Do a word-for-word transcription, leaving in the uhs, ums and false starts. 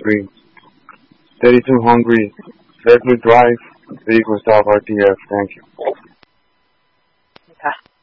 hungry. Steady too hungry. Red Blue Drive. Vehicle stop R T F. Thank you. Okay.